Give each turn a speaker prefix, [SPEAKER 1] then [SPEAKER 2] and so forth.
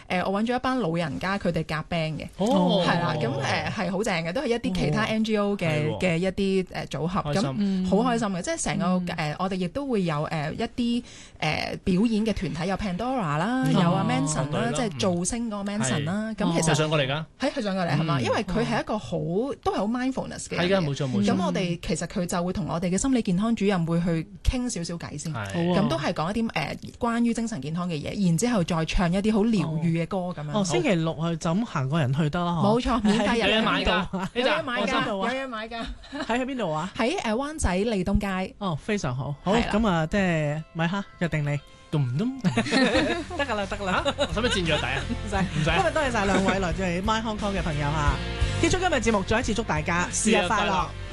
[SPEAKER 1] 我揾咗一班老人家，佢哋夾 band 嘅，
[SPEAKER 2] 哦，
[SPEAKER 1] 係啦，咁係好正嘅，都係一啲其他 NGO 嘅一啲組合，咁好開心嘅，即係成個我哋亦都會有一啲表演嘅團體，有 Pandora 啦，有阿 Manson 啦，即係造星嗰個 Manson 啦，咁其實
[SPEAKER 2] 上過嚟㗎，
[SPEAKER 1] 佢上過嚟係嘛？因為佢係一個都係好 mindfulness 嘅，
[SPEAKER 2] 係㗎，冇錯冇錯。
[SPEAKER 1] 咁我哋其實佢就會同我哋嘅心理健康主任會去傾少少偈先，咁都係講一啲關於精神健康嘅嘢，然之後再唱一啲好療癒嘅歌咁樣。
[SPEAKER 3] 星期六去就咁行個人去得啦，
[SPEAKER 1] 冇錯，免費有嘢買㗎，
[SPEAKER 3] 有嘢買㗎，
[SPEAKER 1] 有嘢買㗎。
[SPEAKER 3] 喺邊度啊？
[SPEAKER 1] 喺灣仔利東街。
[SPEAKER 3] 哦，非常好，好咁啊，即係米哈約定你。得㗎啦，得㗎啦，
[SPEAKER 2] 使唔使佔約底啊？
[SPEAKER 3] 唔使，今日多謝晒兩位來自 My Hong Kong 嘅朋友嚇，結束今日節目，再一次祝大家生日快樂。